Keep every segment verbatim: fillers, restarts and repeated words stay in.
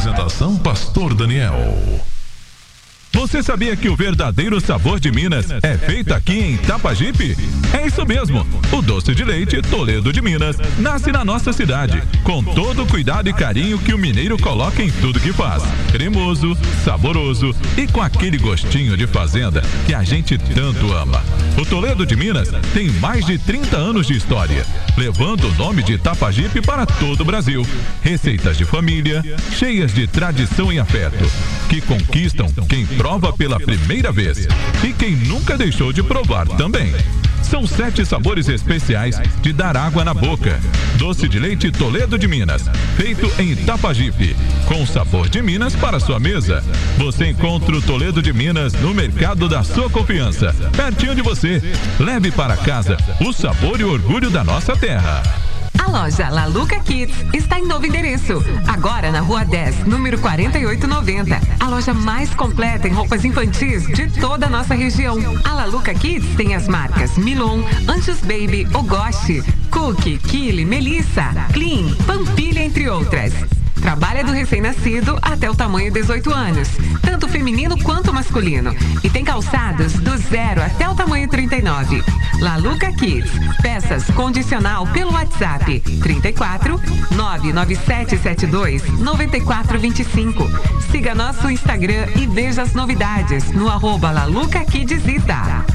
Apresentação Pastor Daniel. Você sabia que o verdadeiro sabor de Minas é feito aqui em Itapajipe? É isso mesmo. O doce de leite Toledo de Minas nasce na nossa cidade, com todo o cuidado e carinho que o mineiro coloca em tudo que faz. Cremoso, saboroso e com aquele gostinho de fazenda que a gente tanto ama. O Toledo de Minas tem mais de trinta anos de história, levando o nome de Itapajipe para todo o Brasil. Receitas de família, cheias de tradição e afeto, que conquistam quem prova pela primeira vez e quem nunca deixou de provar também. São sete sabores especiais de dar água na boca. Doce de leite Toledo de Minas, feito em Itapajipe, com sabor de Minas para sua mesa. Você encontra o Toledo de Minas no mercado da sua confiança, pertinho de você. Leve para casa o sabor e o orgulho da nossa terra. A loja La Luca Kids está em novo endereço, agora na Rua dez, número quarenta e oito noventa. A loja mais completa em roupas infantis de toda a nossa região. A La Luca Kids tem as marcas Milon, Anjos Baby, Ogoshi, Cookie, Kili, Melissa, Clean, Pampilha, entre outras. Trabalha do recém-nascido até o tamanho dezoito anos, tanto feminino quanto masculino. E tem calçados do zero até o tamanho trinta e nove. La Luca Kids. Peças condicional pelo WhatsApp trinta e quatro, nove nove sete sete dois, nove quatro dois cinco. Siga nosso Instagram e veja as novidades no arroba La Luca Kids Ita.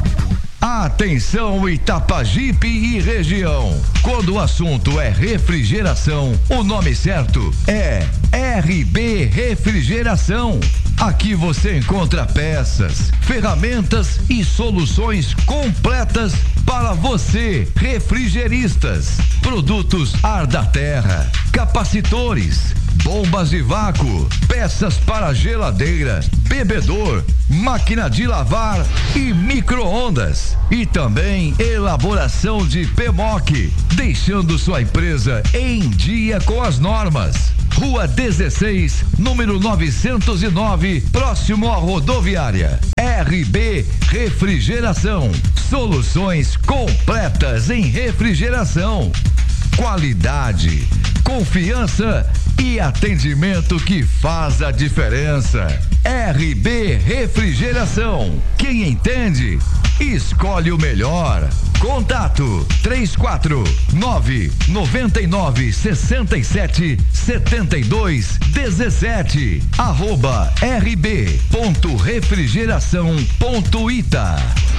Atenção Itapajipe e região. Quando o assunto é refrigeração, o nome certo é R B Refrigeração. Aqui você encontra peças, ferramentas e soluções completas para você, refrigeristas. Produtos ar da terra, capacitores, bombas de vácuo, peças para geladeira, bebedor, máquina de lavar e micro-ondas. E também elaboração de P M O C, deixando sua empresa em dia com as normas. Rua dezesseis, número novecentos e nove, próximo à rodoviária. R B Refrigeração. Soluções completas em refrigeração. Qualidade, confiança e atendimento que faz a diferença. R B Refrigeração. Quem entende, escolhe o melhor. Contato três quatro nove, nove nove, seis sete, sete dois um sete, arroba rb ponto refrigeração ponto ita.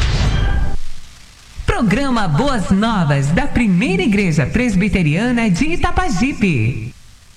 Programa Boas Novas da Primeira Igreja Presbiteriana de Itapajipe.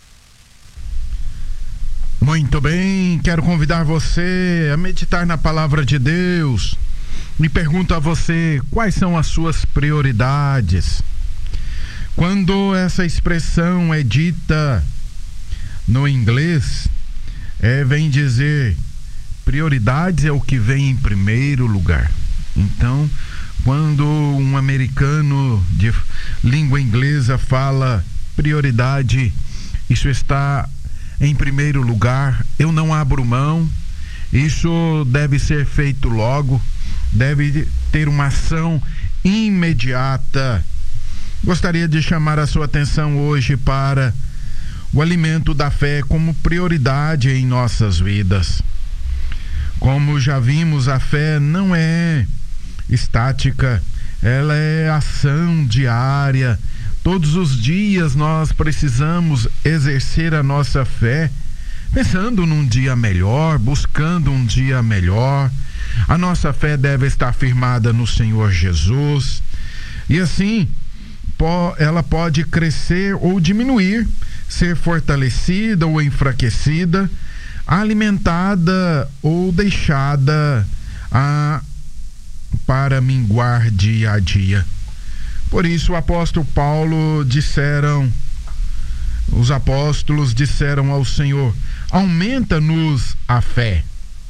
Muito bem, quero convidar você a meditar na palavra de Deus. Me pergunto a você, quais são as suas prioridades? Quando essa expressão é dita no inglês, é, vem dizer, prioridades é o que vem em primeiro lugar. Então, quando um americano de língua inglesa fala prioridade, isso está em primeiro lugar, eu não abro mão, isso deve ser feito logo, deve ter uma ação imediata. Gostaria de chamar a sua atenção hoje para o alimento da fé como prioridade em nossas vidas. Como já vimos, a fé não é estática, ela é ação diária. Todos os dias nós precisamos exercer a nossa fé, pensando num dia melhor, buscando um dia melhor. A nossa fé deve estar firmada no Senhor Jesus, e assim ela pode crescer ou diminuir, ser fortalecida ou enfraquecida, alimentada ou deixada a, para minguar dia a dia. Por isso o apóstolo Paulo disseram, os apóstolos disseram ao Senhor: aumenta-nos a fé.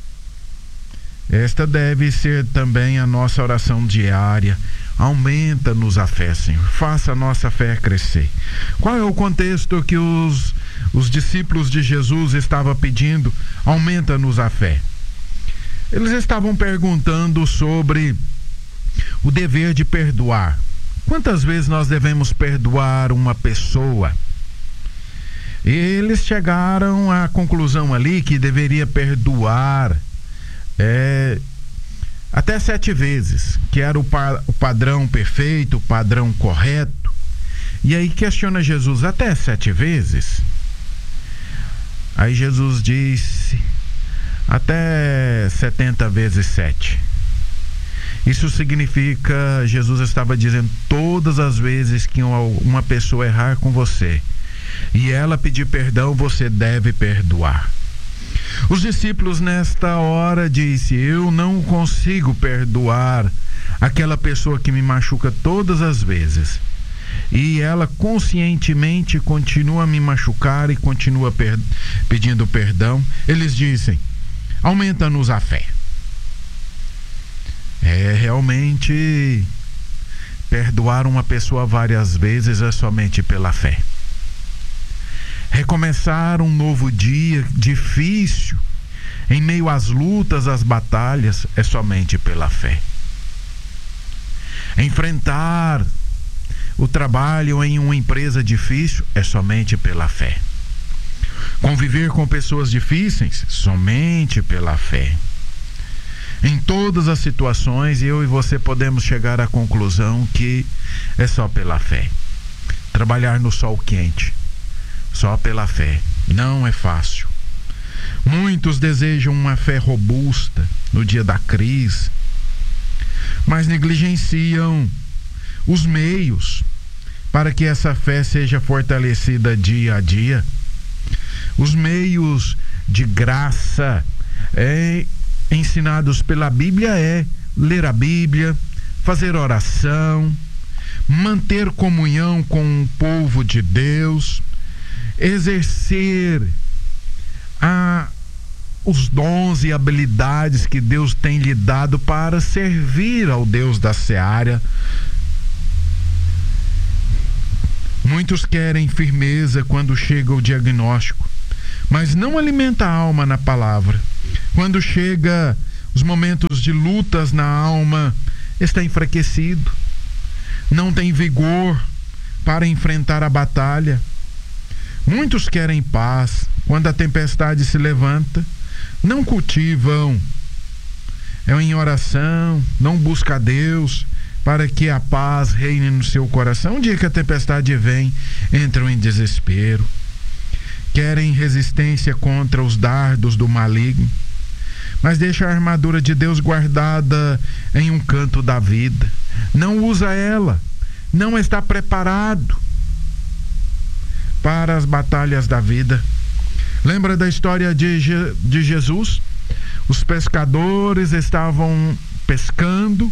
Esta deve ser também a nossa oração diária. Aumenta-nos a fé, Senhor. Faça a nossa fé crescer. Qual é o contexto que os, os discípulos de Jesus estavam pedindo? Aumenta-nos a fé. Eles estavam perguntando sobre o dever de perdoar. Quantas vezes nós devemos perdoar uma pessoa? Eles chegaram à conclusão ali que deveria perdoar é, até sete vezes, que era o, pa, o padrão perfeito, o padrão correto. E aí questiona Jesus, até sete vezes? Aí Jesus disse, até setenta vezes sete. Isso significa, Jesus estava dizendo, todas as vezes que uma pessoa errar com você e ela pedir perdão, você deve perdoar. Os discípulos nesta hora disse, eu não consigo perdoar aquela pessoa que me machuca todas as vezes. E ela conscientemente continua a me machucar e continua per- pedindo perdão. Eles dizem, aumenta-nos a fé. É, realmente, perdoar uma pessoa várias vezes é somente pela fé. Recomeçar um novo dia difícil, em meio às lutas, às batalhas, é somente pela fé. Enfrentar o trabalho em uma empresa difícil é somente pela fé. Conviver com pessoas difíceis, somente pela fé. Em todas as situações, eu e você podemos chegar à conclusão que é só pela fé. Trabalhar no sol quente, só pela fé. Não é fácil. Muitos desejam uma fé robusta no dia da crise, mas negligenciam os meios para que essa fé seja fortalecida dia a dia. Os meios de graça é, ensinados pela Bíblia é ler a Bíblia, fazer oração, manter comunhão com o povo de Deus, exercer a, os dons e habilidades que Deus tem lhe dado para servir ao Deus da seara. Muitos querem firmeza quando chega o diagnóstico, mas não alimenta a alma na palavra. Quando chega os momentos de lutas na alma, está enfraquecido, não tem vigor para enfrentar a batalha. Muitos querem paz quando a tempestade se levanta, não cultivam é em oração, não busca a Deus para que a paz reine no seu coração. Um dia que a tempestade vem, entram em desespero, querem resistência contra os dardos do maligno, mas deixa a armadura de Deus guardada em um canto da vida, não usa ela, não está preparado para as batalhas da vida. Lembra da história de, Je- de Jesus? Os pescadores estavam pescando,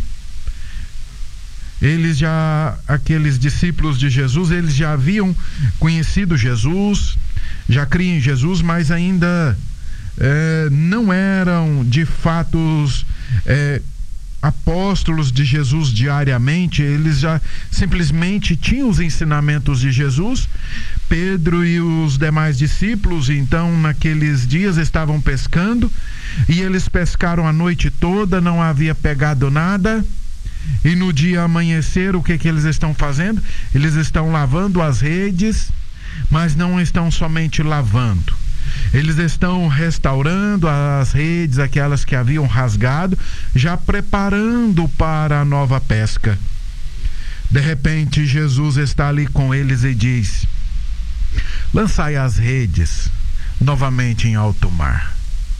eles já, aqueles discípulos de Jesus, eles já haviam conhecido Jesus, já criam em Jesus, mas ainda é, não eram de fato é, apóstolos de Jesus diariamente. Eles já simplesmente tinham os ensinamentos de Jesus. Pedro e os demais discípulos, então, naqueles dias estavam pescando, e eles pescaram a noite toda, não havia pegado nada. E no dia amanhecer, o que que eles estão fazendo? Eles estão lavando as redes, mas não estão somente lavando. Eles estão restaurando as redes, aquelas que haviam rasgado, já preparando para a nova pesca. De repente, Jesus está ali com eles e diz: lançai as redes novamente em alto mar.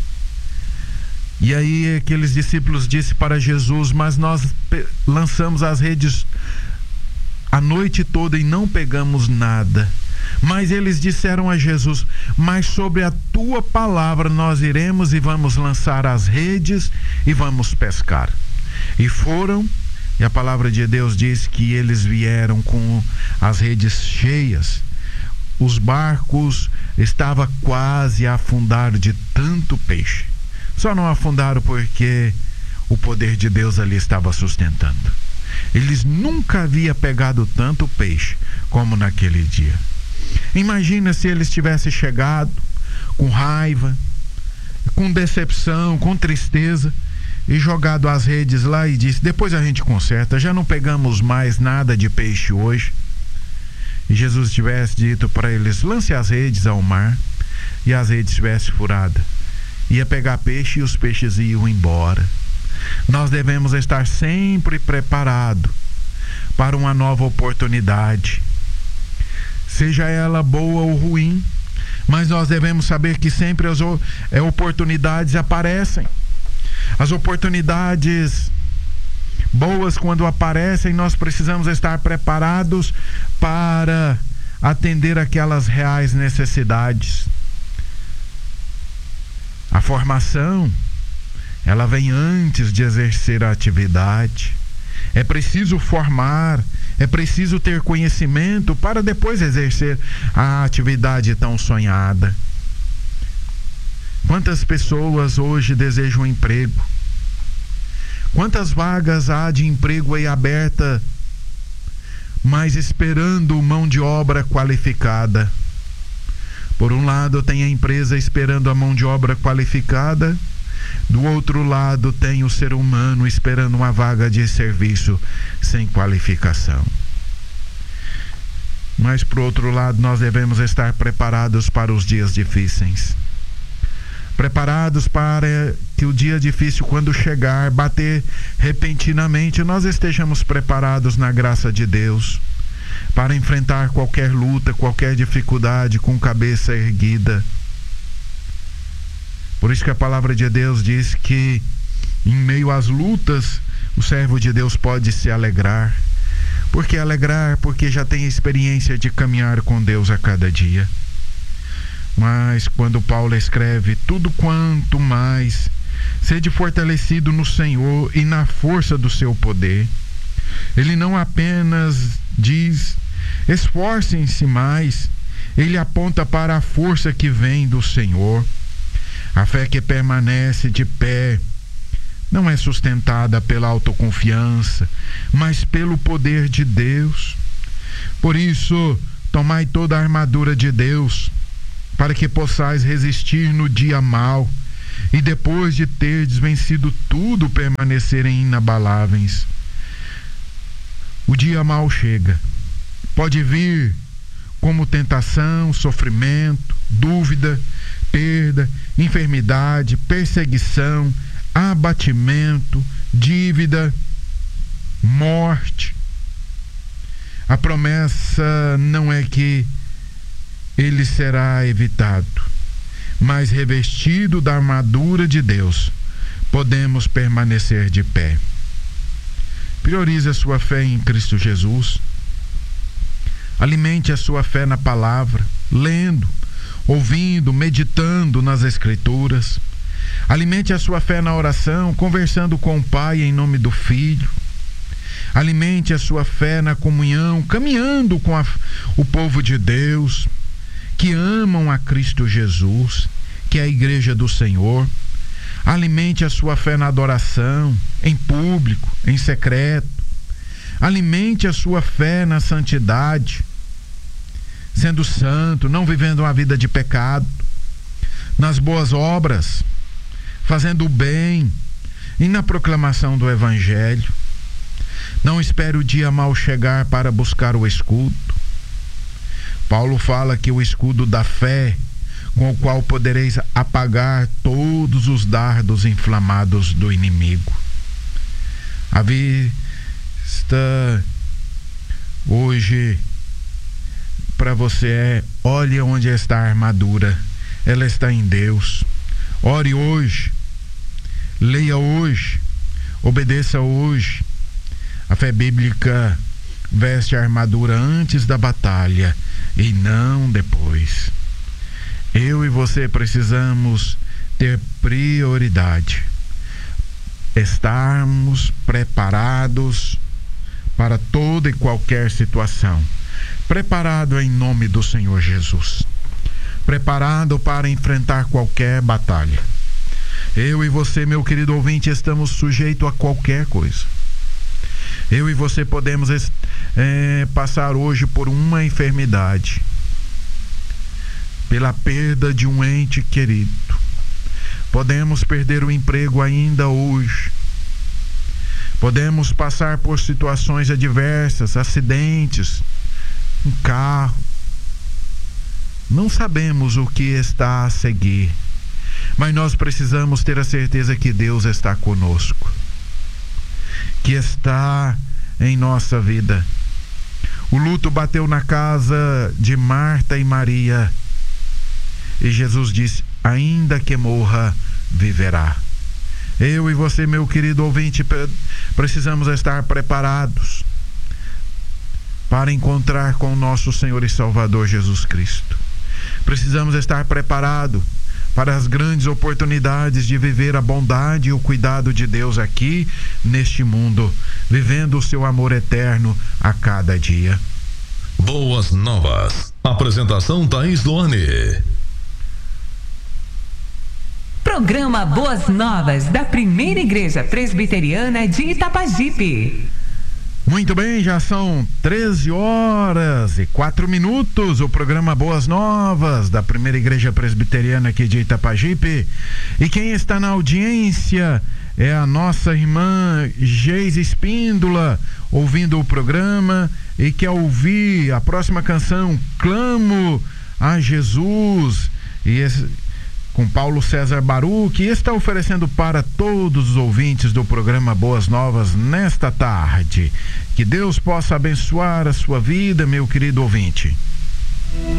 E aí aqueles discípulos disseram para Jesus: mas nós pe- lançamos as redes a noite toda e não pegamos nada. Mas eles disseram a Jesus: mas sobre a tua palavra nós iremos e vamos lançar as redes e vamos pescar. E foram, e a palavra de Deus diz que eles vieram com as redes cheias. Os barcos estavam quase a afundar de tanto peixe. Só não afundaram porque o poder de Deus ali estava sustentando. Eles nunca haviam pegado tanto peixe como naquele dia. Imagina se eles tivessem chegado com raiva, com decepção, com tristeza, e jogado as redes lá e disse: depois a gente conserta, já não pegamos mais nada de peixe hoje. e Jesus tivesse dito para eles: lance as redes ao mar, e as redes tivessem furada, ia pegar peixe e os peixes iam embora. Nós devemos estar sempre preparados para uma nova oportunidade, seja ela boa ou ruim, mas nós devemos saber que sempre as oportunidades aparecem. As oportunidades boas, quando aparecem, nós precisamos estar preparados para atender aquelas reais necessidades. A formação, ela vem antes de exercer a atividade. É preciso formar, é preciso ter conhecimento para depois exercer a atividade tão sonhada. Quantas pessoas hoje desejam emprego? Quantas vagas há de emprego aí aberta, mas esperando mão de obra qualificada? Por um lado tem a empresa esperando a mão de obra qualificada, do outro lado tem o ser humano esperando uma vaga de serviço sem qualificação. Mas por outro lado, nós devemos estar preparados para os dias difíceis. Preparados para que o dia difícil, quando chegar, bater repentinamente, nós estejamos preparados na graça de Deus para enfrentar qualquer luta, qualquer dificuldade com cabeça erguida. Por isso que a palavra de Deus diz que em meio às lutas o servo de Deus pode se alegrar. Por que alegrar? Porque já tem a experiência de caminhar com Deus a cada dia. Mas quando Paulo escreve: tudo quanto mais sede fortalecido no Senhor e na força do seu poder, ele não apenas diz esforcem-se mais, ele aponta para a força que vem do Senhor. A fé que permanece de pé não é sustentada pela autoconfiança, mas pelo poder de Deus. Por isso, tomai toda a armadura de Deus, para que possais resistir no dia mau, e depois de terdes vencido tudo, permanecerem inabaláveis. O dia mau chega. Pode vir como tentação, sofrimento, dúvida, perda, enfermidade, perseguição, abatimento, dívida, morte. A promessa não é que ele será evitado, mas revestido da armadura de Deus, podemos permanecer de pé. Priorize a sua fé em Cristo Jesus. Alimente a sua fé na palavra, lendo, ouvindo, meditando nas Escrituras. Alimente a sua fé na oração, conversando com o Pai em nome do Filho. Alimente a sua fé na comunhão, caminhando com a, o povo de Deus, que amam a Cristo Jesus, que é a igreja do Senhor. Alimente a sua fé na adoração, em público, em secreto. Alimente a sua fé na santidade, sendo santo, não vivendo uma vida de pecado, nas boas obras, fazendo o bem e na proclamação do Evangelho. Não espere o dia mau chegar para buscar o escudo. Paulo fala que o escudo da fé, com o qual podereis apagar todos os dardos inflamados do inimigo. A vista hoje para você é: olhe onde está a armadura, ela está em Deus. Ore hoje, leia hoje, obedeça hoje. A fé bíblica veste a armadura antes da batalha e não depois. Eu e você precisamos ter prioridade, estarmos preparados para toda e qualquer situação, preparado em nome do Senhor Jesus, preparado para enfrentar qualquer batalha. Eu e você, meu querido ouvinte, estamos sujeitos a qualquer coisa. Eu e você podemos é, passar hoje por uma enfermidade, pela perda de um ente querido. Podemos perder o emprego ainda hoje. Podemos passar por situações adversas, acidentes, um carro. Não sabemos o que está a seguir, mas nós precisamos ter a certeza que Deus está conosco, que está em nossa vida. O luto bateu na casa de Marta e Maria, e Jesus disse: ainda que morra, viverá. Eu e você, meu querido ouvinte, precisamos estar preparados para encontrar com o nosso Senhor e Salvador Jesus Cristo. Precisamos estar preparados para as grandes oportunidades de viver a bondade e o cuidado de Deus aqui neste mundo, vivendo o seu amor eterno a cada dia. Boas Novas. Apresentação Thaís Doane. Programa Boas Novas da Primeira Igreja Presbiteriana de Itapajipe. Muito bem, já são treze horas e quatro minutos. O programa Boas Novas da Primeira Igreja Presbiteriana aqui de Itapajipe. E quem está na audiência é a nossa irmã Geise Espíndola, ouvindo o programa e quer ouvir a próxima canção, Clamo a Jesus, e esse, com Paulo César Baruch, e está oferecendo para todos os ouvintes do programa Boas Novas nesta tarde. Que Deus possa abençoar a sua vida, meu querido ouvinte.